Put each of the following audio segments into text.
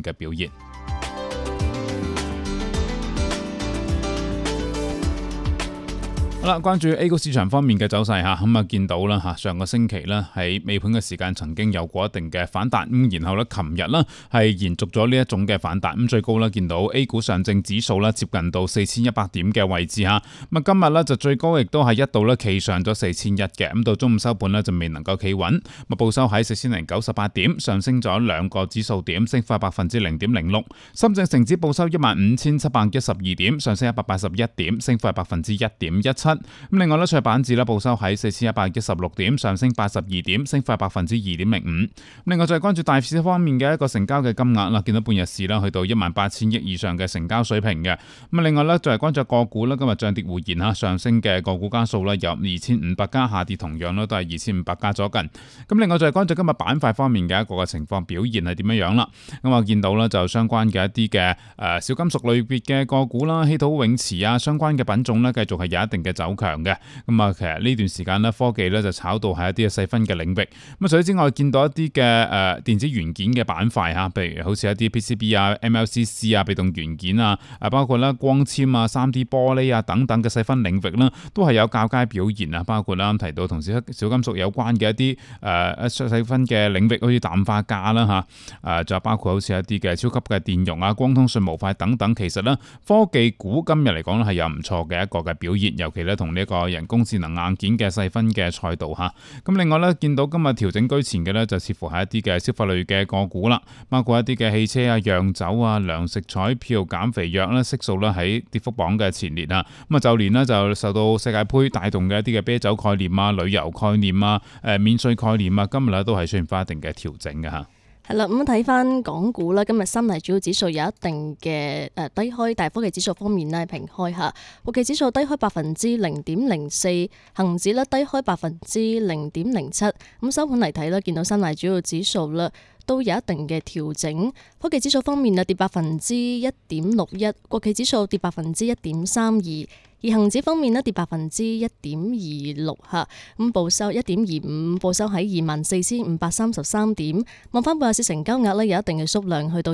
嘅表現。好啦，關注 A 股市場方面嘅走勢嚇，咁見到啦嚇，上個星期咧喺尾盤嘅時間曾經有過一定嘅反彈，咁然後咧琴日咧係延續咗呢一種嘅反彈，咁最高咧見到 A 股上證指數咧接近到4100點嘅位置嚇，咁今日咧就最高亦都係一度咧企上咗4100嘅，咁到中午收盤咧就未能夠企穩，咁報收喺4098點，上升咗2個指數點，升幅0.06%。深證成指報收15712點，上升181點，升幅係1.17%。咁另外咧，創業板指咧報收喺4116點，上升82點，升幅係2.05%。另外再關注大市方面嘅一個成交嘅金額啦，見到半日市啦去到18000億以上嘅成交水平嘅。咁另外咧，再關注個股啦，今日漲跌互現嚇，上升嘅個股家數咧有2500家，下跌同樣咧都係2500家左近。咁另外再關注今日板塊方面嘅一個嘅情況表現係點樣樣啦。咁啊見到咧就相關嘅一啲嘅小金屬類別嘅個股啦，稀土永磁啊相關嘅品種咧繼續係有一定嘅走強嘅，咁啊，其實呢段時間咧，科技咧就炒到係一啲嘅細分嘅領域。咁除此之外，見到一啲嘅電子元件嘅板塊嚇，譬如好似一啲 PCB 啊、MLCC 啊、被動元件啊，包括啦光纖啊、3D 玻璃啊等等嘅細分領域啦，都係有較佳表現啊。包括啦提到同小金屬有關嘅一啲細分嘅領域，好似氮化鎵啦嚇，就包括好似一啲嘅超級嘅電容啊、光通訊模塊等等。其實咧，科技股今日嚟講咧係有唔錯嘅一個嘅表現，尤其咧同呢個人工智能硬件嘅細分嘅賽道嚇，咁另外咧見到今日調整居前嘅咧就似乎係一啲嘅消費類嘅個股啦，包括一啲嘅汽車啊、釀酒啊、糧食彩票、減肥藥咧，悉數咧喺跌幅榜嘅前列啊，咁啊就連呢就受到世界盃帶動嘅一啲嘅啤酒概念啊、旅遊概念啊、免稅概念啊，今日咧都係出現翻一定嘅調整嘅嚇。 係啦，咁睇翻港股啦，今日三大主要指數有一定嘅低開，但係科技指數方面呢平開下，國企指數低開0.04%，恒指咧低開0.07%，咁收盤嚟睇咧，見到三大主要指數咧都有一定嘅調整。科技指數方面啊跌1.61%，國企指數跌1.32%。而恒指方面咧跌1.26%嚇，咁報收1.25，報收喺24,533點。望翻半日市成交額咧有一定嘅縮量，去到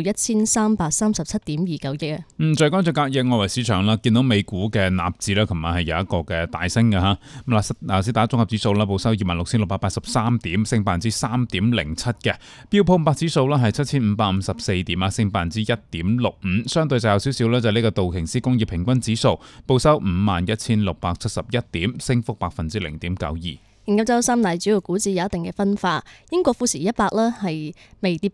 1337.29億啊。 再關注隔夜外圍市場啦，見到美股嘅納指咧，琴晚係有一個嘅大升嘅嚇。咁納斯達克綜合指數啦，報收26,683點，升3.07%嘅。標普500指數啦係7,554點啊，升1.65%。相對就有少少咧，就呢個道瓊斯工業平均指數報收51,671點，升幅0.92%。 歐洲三大主要股指有一定嘅分化，英國富時100呢係微跌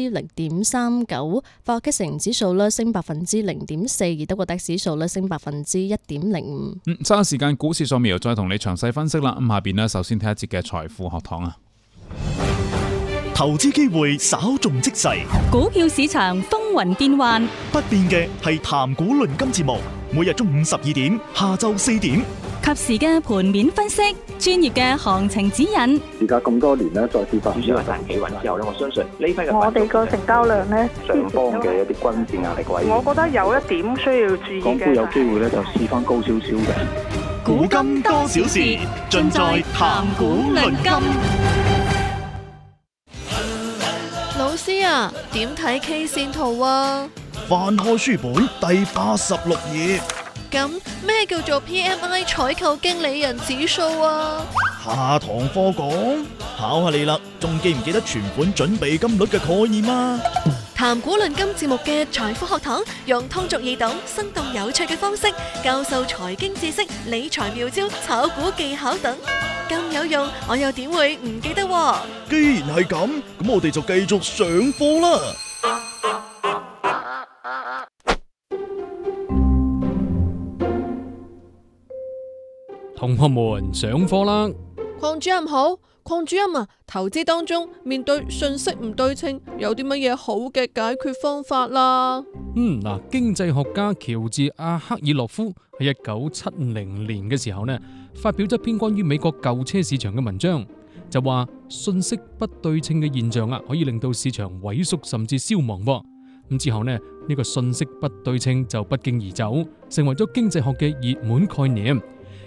0.39%，法國 CAC 指數呢升0.4%，而德國 DAX 指數呢升1.05%。 稍後時間股市掃描再同你詳細分析啦。咁下邊呢，首先睇一節嘅財富學堂啊。 投資機會稍縱即逝， 股票市場風雲變幻， 不變嘅係談股論金節目，每日中午12點，下晝4點， 及時嘅盤面分析，專業嘅行情指引。 而家咁多年咧，再跌翻， 主要係大企穩之後咧，我相信呢批嘅我哋個成交量咧， 上方嘅一啲均線壓力位， 我覺得有一點需要注意嘅。 港股有機會咧就試翻高少少嘅。 古今多少事，盡在談股論金。 老師啊，點睇 K 線圖啊？ 翻開書本第86頁。 咁咩叫做 PMI 採購經理人指數啊？ 下堂課講，考下你啦，仲記唔記得存款準備金率嘅概念啊？ 談股論金節目嘅財富學堂，用通俗易懂、生動有趣嘅方式教授財經知識、理財妙招、炒股技巧等，咁有用，我又點會唔記得喎？ 既然係咁，咁我哋就繼續上課啦。 同學們上課啦！ 鄺主任好，鄺主任啊，投資當中面對信息唔對稱，有啲乜嘢好嘅解決方法啦？ 經濟學家喬治阿克爾洛夫喺1970年嘅時候呢，發表咗一篇關於美國舊車市場嘅文章，就話信息不對稱嘅現象可以令到市場萎縮甚至消亡。咁之後呢，呢個信息不對稱就不脛而走，成為咗經濟學嘅熱門概念。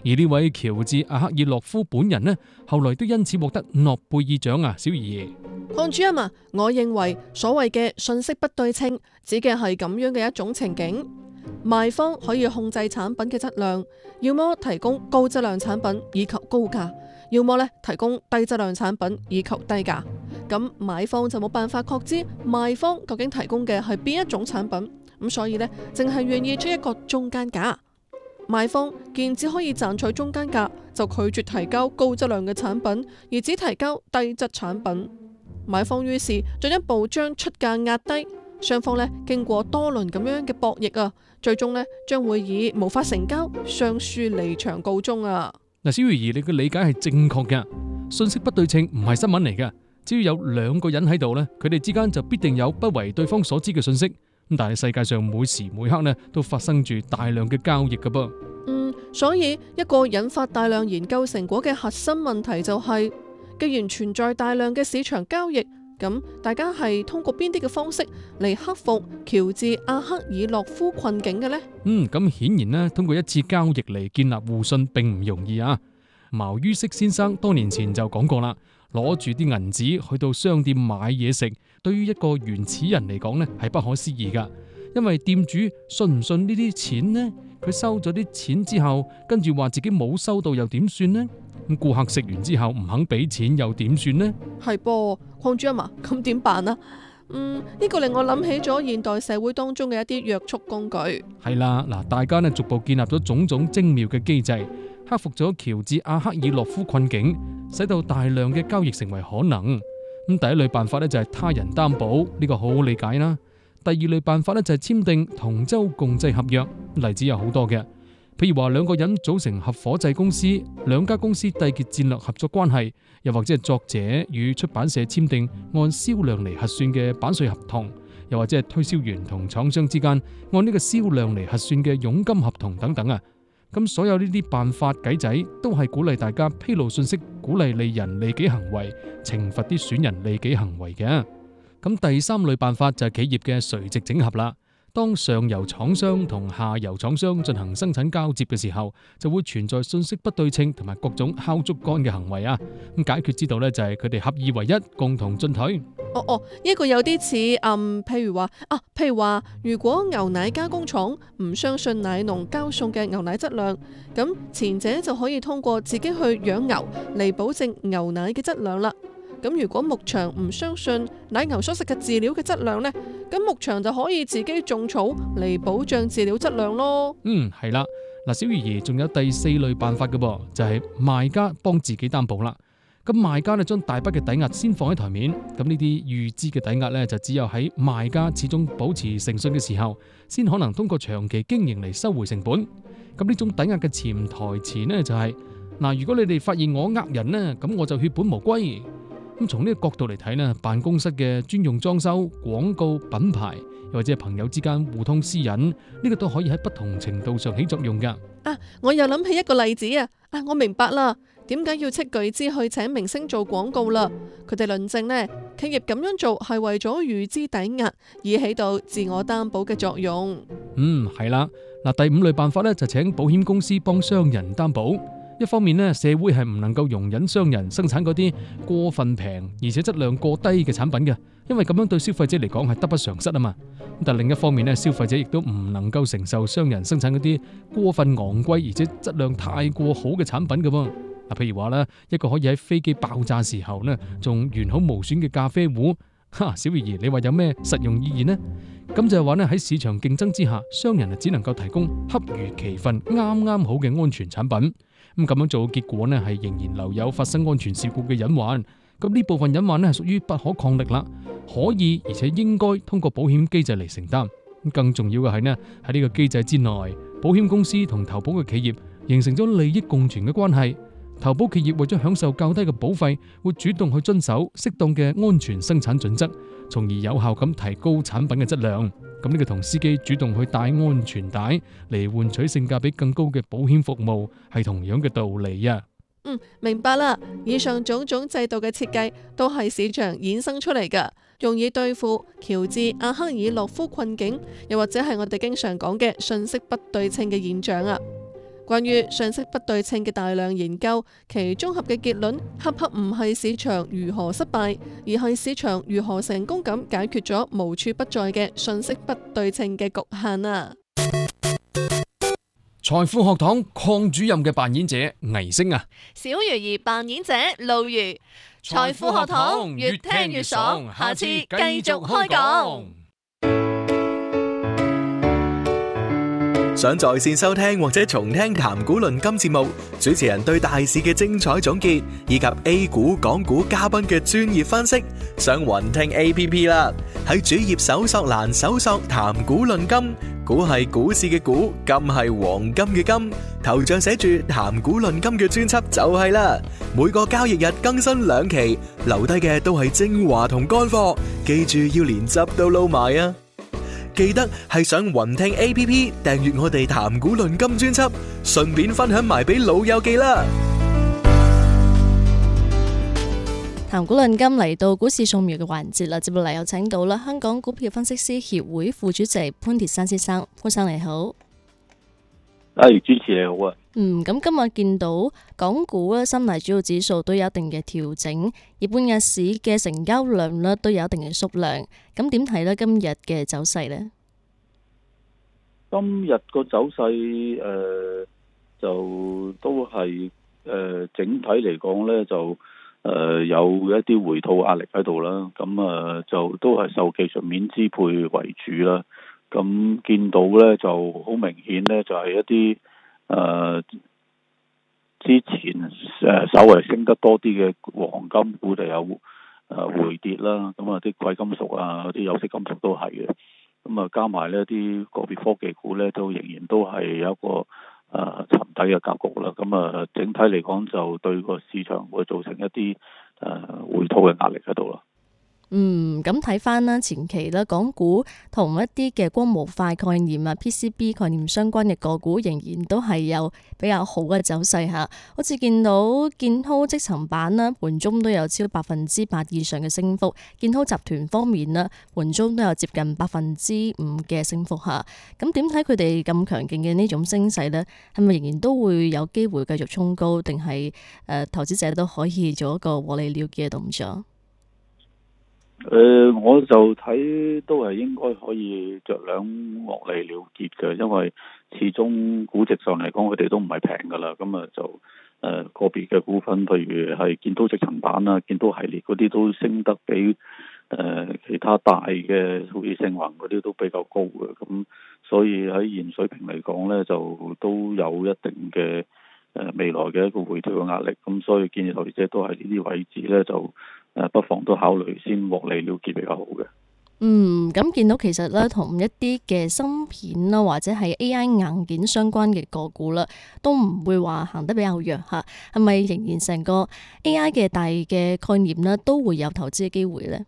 而呢位喬治阿克爾洛夫本人呢，後來都因此獲得諾貝爾獎啊！小儀， 鄺主任啊，我認為所謂嘅信息不對稱，指嘅係咁樣嘅一種情景：賣方可以控制產品嘅質量，要麼提供高質量產品以求高價，要麼提供低質量產品以求低價。咁買方就冇辦法確知賣方究竟提供嘅係邊一種產品，咁所以呢，淨係願意出一個中間價。賣方見只可以賺取中間價，就拒絕提交高質量嘅產品，而只提交低質產品。買方於是進一步將出價壓低，雙方經過多輪咁樣嘅博弈啊，最終將會以無法成交、雙輸離場告終啊！ 嗱，小儀，你嘅理解係正確嘅，信息不對稱唔係新聞嚟嘅，只要有兩個人喺度呢，佢哋之間就必定有不為對方所知嘅信息。但係世界上每時每刻呢都發生住大量嘅交易㗎噃。 所以一個引發大量研究成果嘅核心問題就係，既然存在大量嘅市場交易，咁大家係通過邊啲嘅方式嚟克服喬治阿克爾洛夫困境嘅呢？ 咁顯然呢，通過一次交易嚟建立互信並唔容易啊。茅于軾先生多年前就講過啦，攞住啲銀紙去到商店買嘢食，對於一個原始人嚟講呢係不可思議噶，因為店主信唔信呢啲錢呢？佢收咗啲錢之後，跟住話自己冇收到又點算呢？咁顧客食完之後唔肯俾錢又點算呢？ 係噃，鄺主任啊，咁點辦啊？呢個令我諗起咗現代社會當中嘅一啲約束工具。 係啦，嗱，大家呢逐步建立咗種種精妙嘅機制，克服咗喬治阿克爾洛夫困境，使到大量嘅交易成為可能。咁第一類辦法呢就係他人擔保，呢個好好理解啦。第二類辦法呢就係簽訂同舟共濟合約，例子有好多嘅，譬如話兩個人組成合夥制公司，兩家公司締結戰略合作關係，又或者係作者與出版社簽訂按銷量嚟核算嘅版稅合同，又或者係推銷員同廠商之間按呢個銷量嚟核算嘅佣金合同等等啊。咁所有呢啲辦法計仔都係鼓勵大家披露信息，鼓勵利人利己行為，懲罰啲損人利己行為嘅。咁第三類辦法就係企業嘅垂直整合啦。當上游廠商同下游廠商進行生產交接嘅時候，就會存在信息不對稱同埋各種敲竹竿嘅行為啊。咁解決之道呢，就係佢哋合二為一，共同進退。 呢個有啲似譬如話，如果牛奶加工廠唔相信奶農交送嘅牛奶質量，咁前者就可以通過自己去養牛嚟保證牛奶嘅質量啦。咁如果牧場唔相信奶牛所食嘅飼料嘅質量呢，咁牧場就可以自己種草嚟保障飼料質量咯。 係啦，嗱，小魚兒仲有第四類辦法嘅噃，就係賣家幫自己擔保啦。咁賣家呢將大筆嘅抵押先放喺台面，咁呢啲預支嘅抵押呢，就只有喺賣家始終保持誠信嘅時候，先可能通過長期經營嚟收回成本。咁呢種抵押嘅潛台詞呢，就係如果你哋發現我呃人呢，咁我就血本無歸。咁從呢個角度嚟睇呢，辦公室嘅專用裝修、廣告、品牌，又或者係朋友之間互通私隱，呢個都可以喺不同程度上起作用噶。 我又諗起一個例子我明白啦，點解要斥巨資去請明星做廣告啦？佢哋論證呢，企業咁樣做係為咗預支抵押，以起到自我擔保嘅作用。 係啦，第五類辦法呢，就請保險公司幫商人擔保。一方面呢，社會係唔能夠容忍商人生產嗰啲過分平而且質量過低嘅產品嘅，因為咁樣對消費者嚟講係得不償失啊嘛。但另一方面呢，消費者亦都唔能夠承受商人生產嗰啲過分昂貴而且質量太過好嘅產品㗎喎。譬如話呢，一個可以喺飛機爆炸時候呢仲完好無損嘅咖啡壺，小魚兒，你話有咩實用意義呢？咁就係話呢，喺市場競爭之下，商人只能夠提供恰如其分、啱啱好嘅安全產品。咁樣做嘅結果呢，係仍然留有發生安全事故嘅隱患。咁呢部分隱患呢，係屬於不可抗力啦，可以而且應該通過保險機制嚟承擔。更重要嘅係呢，喺呢個機制之內，保險公司同投保嘅企業形成咗利益共存嘅關係。投保企業為咗享受較低嘅保費，會主動去遵守適當嘅安全生產準則，從而有效咁提高產品嘅質量。咁呢個同司機主動去帶安全帶嚟換取性價比更高嘅保險服務係同樣嘅道理啊。 明白啦。以上種種制度嘅設計都係市場衍生出嚟㗎，用以對付喬治阿克爾洛夫困境，又或者係我哋經常講嘅信息不對稱嘅現象啊。 關於信息不對稱嘅大量研究，其綜合嘅結論恰恰唔係市場如何失敗，而係市場如何成功咁解決咗無處不在嘅信息不對稱嘅局限啊！ 財富學堂鄺主任嘅扮演者倪星啊， 小魚兒扮演者路如，財富學堂越聽越爽，下次繼續開講。 想在線收聽或者重聽談股論金節目，主持人對大市嘅精彩總結，以及 A 股、港股嘉賓嘅專業分析，上雲聽 APP 啦。喺主頁搜索欄搜索談股論金，股係股市嘅股，金係黃金嘅金，頭像寫住談股論金嘅專輯就係啦。每個交易日更新2期，留低嘅都係精華同乾貨，記住要連汁都撈埋啊！記得係上雲聽 APP 訂閱我哋談股論金專輯，順便分享埋俾老友記啦。 談股論金嚟到股市掃描嘅環節啦，接落嚟有請到啦香港股票分析師協會副主席潘鐵珊先生，潘生你好。 主持你好啊。 咁今日見到港股咧，深大主要指數都有一定嘅調整，而半日市嘅成交量咧都有一定嘅縮量。咁點睇呢？今日嘅走勢呢？ 今日個走勢就都係整體嚟講呢，就有一啲回吐壓力喺度啦。咁就都係受技術面支配為主啦。咁見到呢就好明顯呢，就係一啲之前稍微升得多啲嘅黃金股就有回跌啦。咁啲貴金屬啊，啲有色金屬都係嘅。咁加埋呢啲個別科技股呢，都仍然都係有一個沉底嘅格局啦。咁整體嚟講就對個市場會造成一啲回吐嘅壓力喺度啦。 咁睇翻啦，前期啦，港股同一啲嘅光模塊概念啊、PCB 概念相關嘅個股，仍然都係有比較好嘅走勢吓。好似見到建滔積層板啦，盤中都有超8%以上嘅升幅。建滔集團方面啦，盤中都有接近5%嘅升幅吓。咁點睇佢哋咁強勁嘅呢種升勢呢？係咪仍然都會有機會繼續衝高，定係投資者都可以做一個獲利了結嘅動作？ 我就睇都係應該可以着兩獲利了結嘅，因為始終估值上嚟講，佢哋都唔係平噶啦。咁就個別嘅股份，譬如係建滔積層板啊、建滔系列嗰啲都升得比其他大嘅好似盛宏嗰啲都比較高嘅。咁所以喺現水平嚟講呢，就都有一定嘅未來嘅一個回調嘅壓力。咁所以建議投資者都係呢啲位置呢，就不妨都考慮先獲利了結比較好嘅。 咁見到其實咧，同一啲嘅芯片啦，或者係 AI 硬件相關嘅個股啦，都唔會話行得比較弱嚇。係咪仍然成個 AI 嘅大嘅概念呢，都會有投資嘅機會呢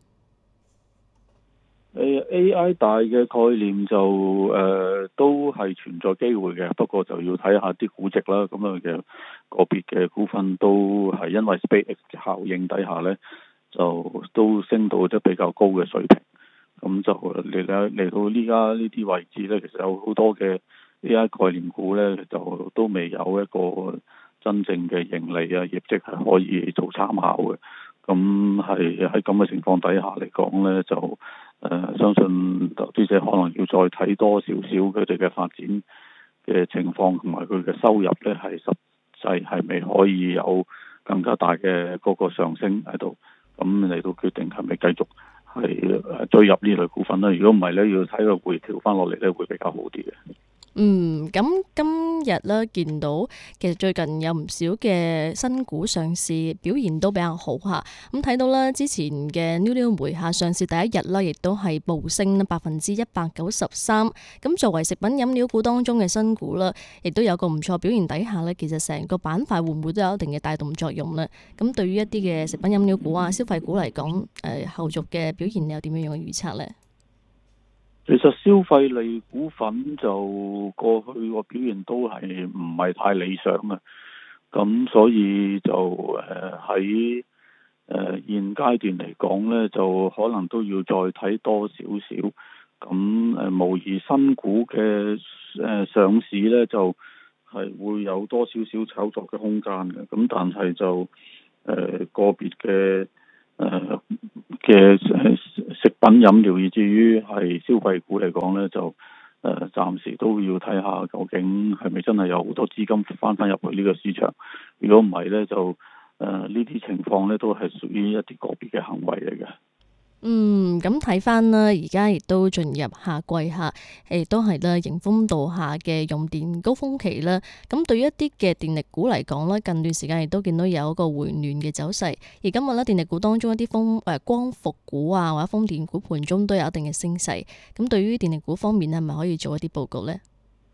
？AI 大嘅概念就都係存在機會嘅，不過就要睇下啲估值啦。咁嘅個別嘅股份都係因為 SpaceX 效應底下呢，就都升到得比較高嘅水平。咁就嚟到呢家呢啲位置呢，其實有好多嘅 AI 概念股呢，就都未有一個真正嘅盈利啊，業績係可以做參考嘅。咁係喺咁嘅情況底下嚟講呢，就相信投資者可能要再睇多少少佢哋嘅發展嘅情況，同埋佢嘅收入呢，係實際係咪可以有更加大嘅嗰個上升喺度，咁嚟到決定係咪繼續係追入呢類股份啦。如果唔係呢，要睇佢回調翻落嚟呢，會比較好啲嘅。 咁今日咧見到其實最近有唔少嘅新股上市，表現都比較好嚇。咁睇到啦，之前嘅 New 梅下上市第一日啦，亦都係暴升193%。咁作為食品飲料股當中嘅新股啦，亦都有個唔錯表現底下咧，其實成個板塊會唔會都有一定嘅帶動作用呢？咁對於一啲嘅食品飲料股啊、消費股嚟講，後續嘅表現有點樣嘅預測呢？ 其實消費類股份就過去個表現都係唔係太理想嘅，咁所以就喺現階段嚟講呢，就可能都要再睇多少少。咁無疑新股嘅上市呢，就係會有多少少炒作嘅空間嘅。咁但係就個別嘅食品飲料，以至於係消費股嚟講呢，就暫時都要睇下究竟係咪真係有好多資金翻入去呢個市場。如果唔係呢，就呢啲情況呢都係屬於一啲個別嘅行為嚟嘅。 咁睇翻啦，而家亦都進入夏季嚇，亦都係啦迎風度夏嘅用電高峰期啦。咁對於一啲嘅電力股嚟講咧，近段時間亦都見到有一個回暖嘅走勢。而今日咧，電力股當中一啲光伏股啊，或者風電股盤中都有一定嘅升勢。咁對於電力股方面咧，係咪可以做一啲報告呢？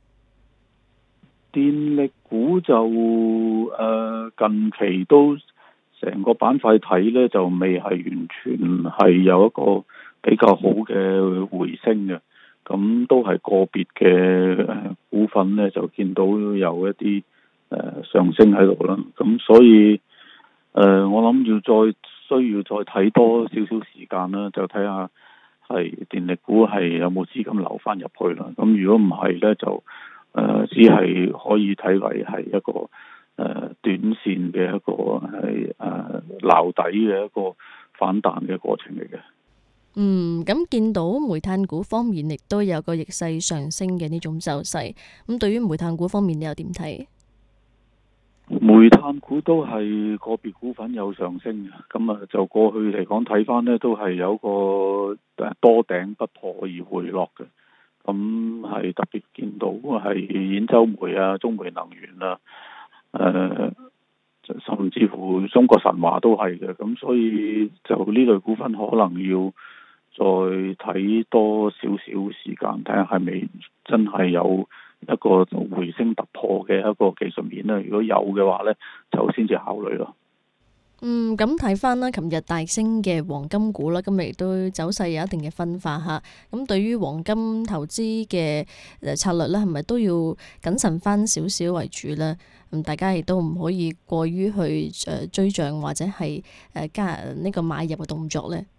電力股就近期都成個板塊睇呢，就未係完全係有一個比較好嘅回升嘅。咁都係個別嘅股份呢，就見到有一啲上升喺度啦。咁所以我諗需要再睇多少少時間啦，就睇下係電力股係有冇資金流翻入去啦。咁如果唔係呢，就只係可以睇為係一個短線嘅一個係撈底嘅一個反彈嘅過程嚟嘅。 咁見到煤炭股方面亦都有個逆勢上升嘅呢種走勢。咁對於煤炭股方面，你又點睇？ 煤炭股都係個別股份有上升嘅。咁啊，就過去嚟講睇翻呢，都係有個多頂不破而回落嘅。咁係特別見到係兗州煤啊、中煤能源啊。甚至乎中國神華都係嘅。咁所以就呢類股份可能要再睇多少少時間，睇下係咪真係有一個回升突破嘅一個技術面咧。如果有嘅話呢，就先至考慮咯。 咁睇翻啦，琴日大升嘅黃金股啦，今日亦都走勢有一定嘅分化嚇。咁對於黃金投資嘅策略咧，係咪都要謹慎翻少少為主咧？大家亦都唔可以過於去追漲或者係加呢個買入嘅動作咧。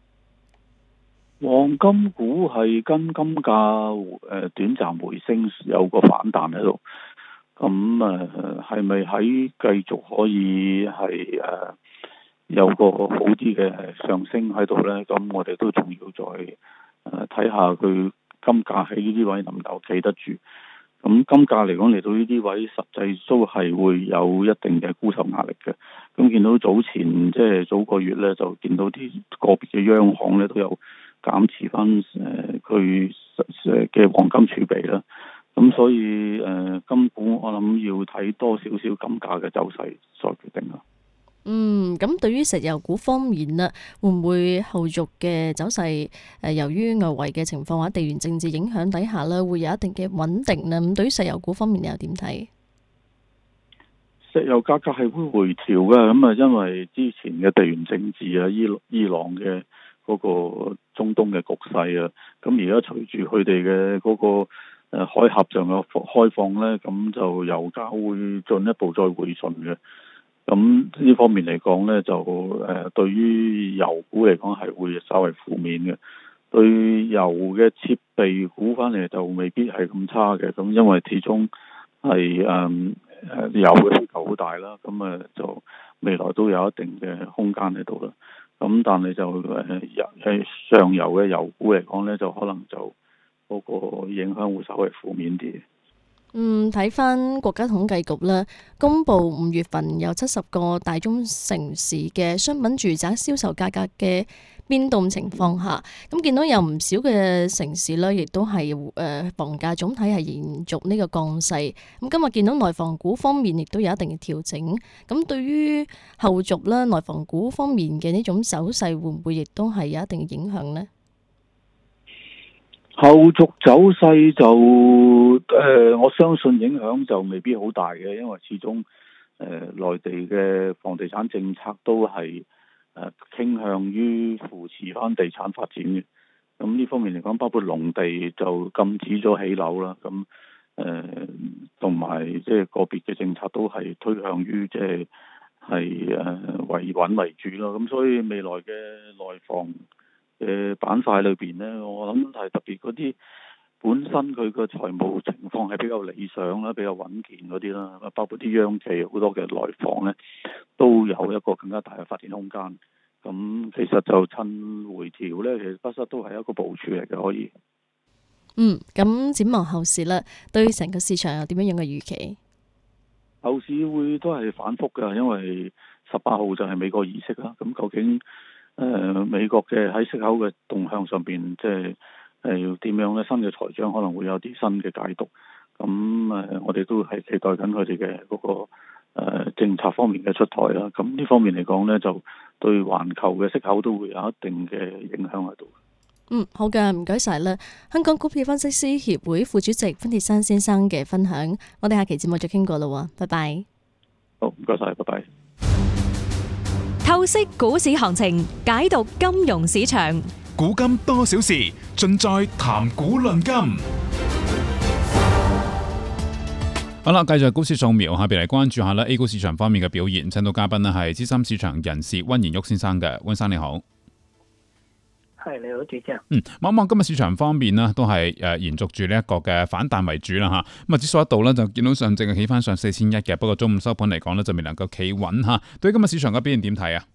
黃金股係跟金價短暫回升有個反彈喺度。咁係咪喺繼續可以係有個好啲嘅上升喺度呢？咁我哋都仲要再睇下佢金價喺呢啲位能唔能夠企得住。咁金價嚟講嚟到呢啲位，實際都係會有一定嘅沽售壓力嘅。咁見到早前即係早個月呢，就見到啲個別嘅央行呢都有減持翻佢嘅黃金儲備啦。咁所以金股我諗要睇多少少金價嘅走勢再決定啦。 咁對於石油股方面呢，會唔會後續嘅走勢由於外圍嘅情況或者地緣政治影響底下呢，會有一定嘅穩定呢？咁對於石油股方面，你又點睇？ 石油價格係會回調嘅。咁啊，因為之前嘅地緣政治啊，伊朗嘅嗰個中東嘅局勢啊，咁而家隨住佢哋嘅嗰個海峽上嘅開放呢，咁就油價會進一步再回順嘅。咁呢方面嚟講呢，就對於油股嚟講係會稍為負面嘅。對油嘅設備股翻嚟就未必係咁差嘅。咁因為始終係油嘅需求好大啦，咁就未來都有一定嘅空間喺度啦。咁但係就上游嘅油股嚟講呢，就可能就嗰個影響會稍微負面啲。 睇翻國家統計局咧，公布5月份有70個大中城市嘅商品住宅銷售價格嘅變動情況下，咁見到有唔少嘅城市咧，亦都係房價總體係延續呢個降勢。咁今日見到內房股方面亦都有一定嘅調整。咁對於後續咧內房股方面嘅呢種走勢，會唔會亦都係有一定嘅影響呢？ 後續走勢就我相信影響就未必好大嘅，因為始終內地嘅房地產政策都係傾向於扶持翻地產發展嘅。咁呢方面嚟講，包括農地就禁止咗起樓啦。咁同埋即係個別嘅政策都係推向於即係維穩為主咯。咁所以未來嘅內房嘅板塊裏邊呢，我諗係特別嗰啲本身佢個財務情況係比較理想啦，比較穩健嗰啲啦，包括啲央企好多嘅內房咧，都有一個更加大嘅發展空間。咁其實就趁回調咧，其實不失都係一個部署嚟嘅，可以。 咁展望後市咧，對成個市場有點樣嘅預期？ 後市會都係反覆㗎，因為18號就係美國議息啦。咁究竟美國嘅喺息口嘅動向上邊，即係要點樣咧？新嘅財長可能會有啲新嘅解讀。咁我哋都係期待緊佢哋嘅嗰個政策方面嘅出台啦。咁呢方面嚟講咧，就對環球嘅息口都會有一定嘅影響喺度。 好嘅，唔該晒啦。香港股票分析師協會副主席潘鐵珊先生嘅分享，我哋下期節目再傾過啦，拜拜。 好，唔該晒，拜拜。 透析股市行情，解讀金融市場， 古今多少事，盡在談股論金。 好啦，繼續股市掃描，下邊嚟關注下咧 A 股市場方面嘅表現。請到嘉賓咧係資深市場人士溫賢旭先生嘅，溫生你好。 係，你好，主持人。 望一望今日市場方面呢，都係延續住呢一個嘅反彈為主啦吓。咁指數一度呢，就見到上證係起翻上4100嘅，不過中午收盤嚟講呢，就未能夠企穩吓。對於今日市場嘅表現點睇啊？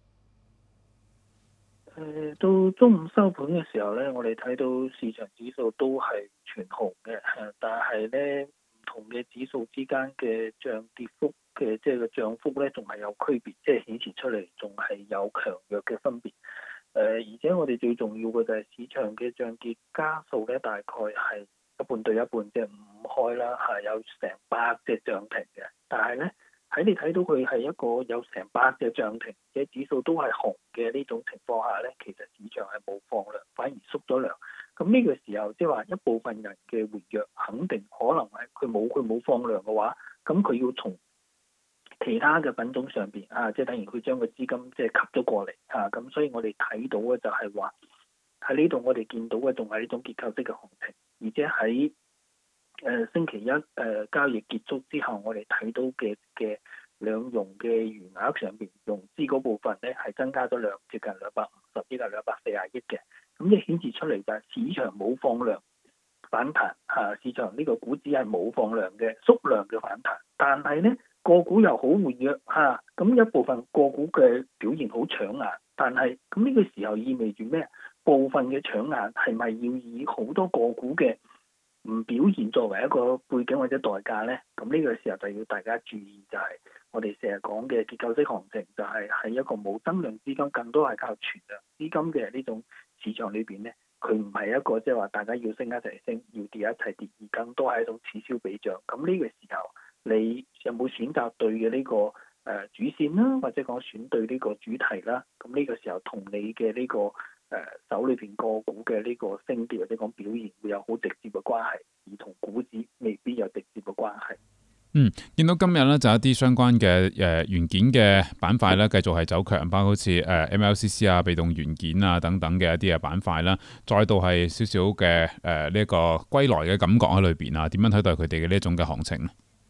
到中午收盤嘅時候呢，我哋睇到市場指數都係全紅嘅，但係呢，唔同嘅指數之間嘅漲跌幅嘅即係個漲幅呢，仲係有區別，即係顯示出嚟仲係有強弱嘅分別。而且我哋最重要嘅就係市場嘅漲跌家數咧，大概係一半對一半，即係唔開啦，係有成100隻漲停嘅。但係咧，喺你睇到佢係一個有成100隻漲停，嘅指數都係紅嘅呢種情況下咧，其實市場係冇放量，反而縮咗量。咁呢個時候即係話一部分人嘅活躍，肯定可能係佢冇放量嘅話，咁佢要從其他嘅品種上邊即係等於佢將個資金即係吸咗過嚟咁所以我哋睇到嘅就係話喺呢度我哋見到嘅仲係呢種結構式嘅行情，而且喺星期一交易結束之後，我哋睇到嘅兩融嘅餘額上邊融資嗰部分咧係增加咗接近250億啊240億嘅，咁即係顯示出嚟就係市場冇放量反彈市場呢個股指係冇放量嘅縮量嘅反彈，但係咧個股又好活躍咁一部分個股嘅表現好搶眼，但係咁呢個時候意味住咩？部分嘅搶眼係咪要以好多個股嘅唔表現作為一個背景或者代價呢？咁呢個時候就要大家注意，就係我哋成日講嘅結構式行情，就係喺一個冇增量資金，更多係靠存量資金嘅呢種市場裏邊呢，佢唔係一個即係話大家要升一齊升，要跌一齊跌，而更多係一種此消彼長。咁呢個時候你有冇選擇對嘅呢個主線啦，或者講選對呢個主題啦？咁呢個時候同你嘅呢個手裏邊個股嘅呢個升跌或者講表現會有好直接嘅關係，而同股指未必有直接嘅關係。 見到今日咧就有一啲相關嘅元件嘅板塊咧，繼續係走強，包括好似MLCC 啊、被動元件啊等等嘅一啲嘅板塊啦，再度係少少嘅呢一個歸來嘅感覺喺裏邊啊。點樣睇待佢哋嘅呢一種嘅行情咧？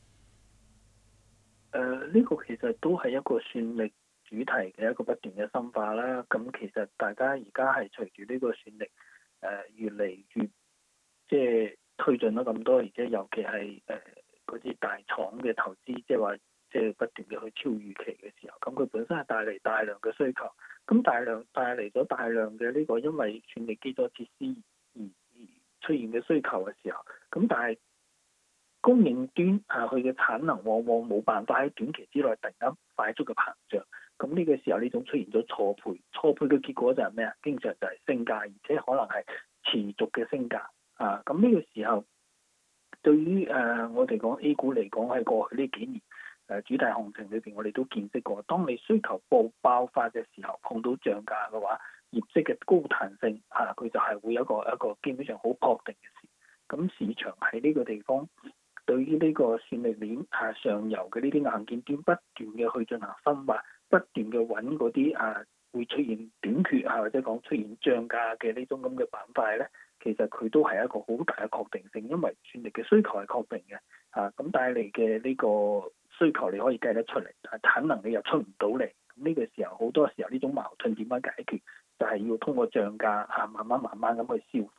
呢個其實都係一個算力主題嘅一個不斷嘅深化啦。咁其實大家而家係隨住呢個算力越嚟越即係推進咗咁多，而且尤其係嗰啲大廠嘅投資，即係話即係不斷嘅去超預期嘅時候，咁佢本身係帶嚟大量嘅需求，咁帶嚟咗大量嘅呢個因為算力基礎設施而出現嘅需求嘅時候，咁但係供應端佢嘅產能往往冇辦法喺短期之內突然間快速嘅膨脹，咁呢個時候呢種出現咗錯配嘅結果就係咩啊？經常就係升價，而且可能係持續嘅升價咁呢個時候對於我哋講 A 股嚟講，喺過去呢幾年主題行情裏邊，我哋都見識過，當你需求爆發嘅時候，碰到漲價嘅話，業績嘅高彈性佢就係會有一個基本上好確定嘅事。咁市場喺呢個地方對於呢個算力鏈上游嘅呢啲硬件端不斷嘅去進行深化，不斷嘅揾嗰啲會出現短缺或者講出現漲價嘅呢種咁嘅板塊咧，其實佢都係一個好大嘅確定性，因為算力嘅需求係確定嘅咁帶嚟嘅呢個需求你可以計得出嚟，但係產能你又出唔到嚟，咁呢個時候好多時候呢種矛盾點樣解決，就係要通過漲價慢慢咁去消化。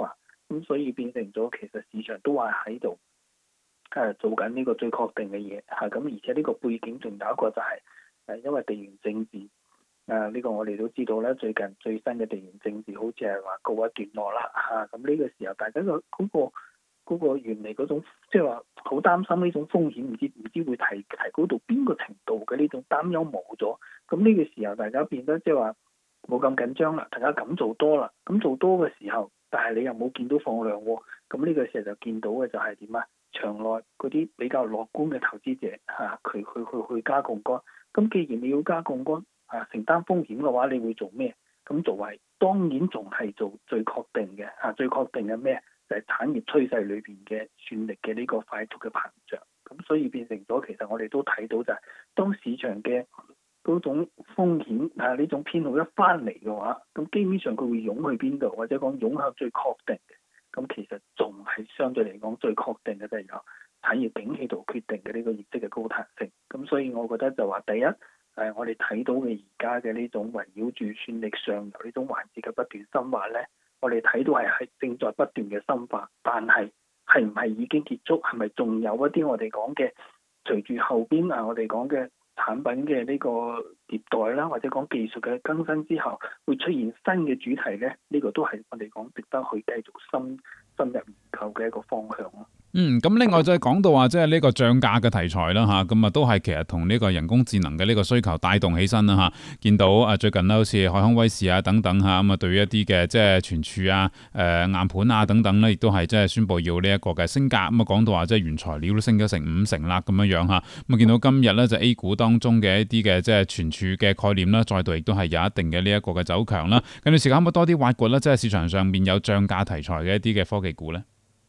咁所以變成咗其實市場都係喺度做緊呢個最確定嘅嘢嚇。咁而且呢個背景仲有一個就係因為地緣政治呢個我哋都知道咧，最近最新嘅地緣政治好似係話告一段落啦嚇。咁呢個時候大家嗰個原嚟嗰種即係話好擔心呢種風險，唔知會提高到邊個程度嘅呢種擔憂冇咗。咁呢個時候大家變得即係話冇咁緊張啦，大家敢做多啦。咁做多嘅時候，但係你又冇見到放量喎。咁呢個時候就見到嘅就係點啊？場內嗰啲比較樂觀嘅投資者佢去加槓桿。咁既然你要加槓桿承擔風險嘅話，你會做咩？咁作為當然仲係做最確定嘅最確定嘅咩？就係產業趨勢裏邊嘅算力嘅呢個快速嘅膨脹。咁所以變成咗，其實我哋都睇到就係當市場嘅嗰種風險呢種偏好一翻嚟嘅話，咁基本上佢會湧去邊度，或者講湧向最確定嘅。咁其實仲係相對嚟講最確定嘅就係有產業景氣度決定嘅呢個業績嘅高彈性。咁所以我覺得就話第一我哋睇到嘅而家嘅呢種圍繞住算力上游呢種環節嘅不斷深化呢，我哋睇到係正在不斷嘅深化，但係唔係已經結束？係咪仲有一啲我哋講嘅隨住後邊我哋講嘅產品嘅呢個迭代啦，或者講技術嘅更新之後，會出現新嘅主題呢？呢個都係我哋講值得去繼續深入研究嘅一個方向咯。 咁另外再講到話，即係呢個漲價嘅題材啦嚇，咁都係其實同呢個人工智能嘅呢個需求帶動起身啦嚇。見到最近好似海康威視等等嚇，咁對於一啲嘅即係存儲硬盤等等咧，亦都係即係宣布要呢一個嘅升價。咁講到話即係原材料都升咗成50%啦咁樣嚇。咁見到今日咧就 A 股當中嘅一啲嘅即係存儲嘅概念啦，再度亦都係有一定嘅呢一個嘅走強啦。咁你時間可唔可以多啲挖掘咧？即係市場上面有漲價題材嘅一啲嘅科技股咧？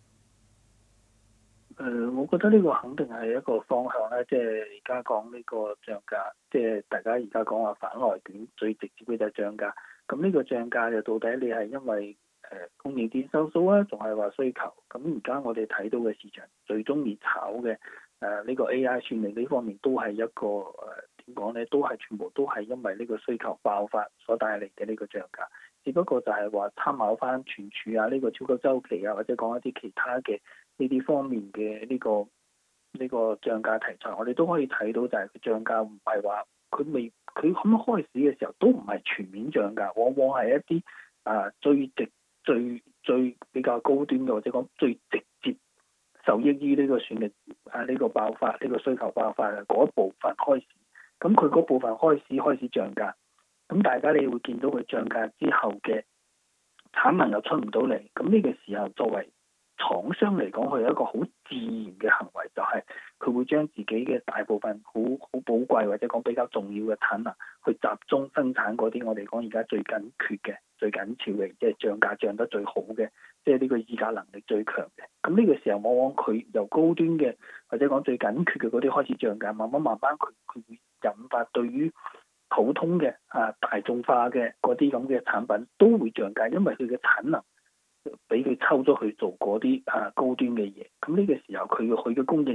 我覺得呢個肯定係一個方向咧，即係而家講呢個漲價，即係大家而家講話反內卷，最直接嘅就係漲價。咁呢個漲價就到底你係因為供應鏈收縮啊，仲係話需求？咁而家我哋睇到嘅市場最中意炒嘅呢個 AI 算力呢方面都係一個點講呢？都係全部都係因為呢個需求爆發所帶嚟嘅呢個漲價。只不過就係話參考翻存儲呢個超級周期或者講一啲其他嘅呢啲方面嘅呢個漲價題材，我哋都可以睇到就係佢漲價唔係話佢咁樣開市嘅時候都唔係全面漲價，往往係一啲最比較高端嘅或者講最直接受益於呢個算力呢個爆發呢個需求爆發嘅嗰一部分開始，咁佢嗰部分開始漲價。咁大家你會見到佢漲價之後嘅產能又出唔到嚟，咁呢個時候作為廠商嚟講，佢有一個好自然嘅行為，就係佢會將自己嘅大部分好寶貴或者講比較重要嘅產能去集中生產嗰啲我哋講而家最緊缺嘅、最緊俏嘅，即係漲價漲得最好嘅，即係呢個議價能力最強嘅。咁呢個時候往往佢由高端嘅或者講最緊缺嘅嗰啲開始漲價，慢慢佢會引發對於普通嘅大眾化嘅嗰啲咁嘅產品都會漲價，因為佢嘅產能俾佢抽咗去做嗰啲高端嘅嘢，咁呢個時候佢嘅供應